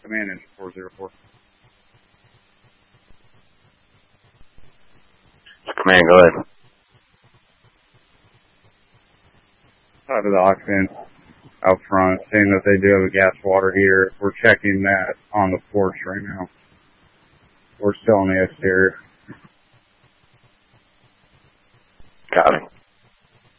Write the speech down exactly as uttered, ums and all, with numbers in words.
Command engine four zero four. Command, go ahead. Out of the occupant out front, saying that they do have a gas water heater. We're checking that on the porch right now. We're still on the exterior. Got it.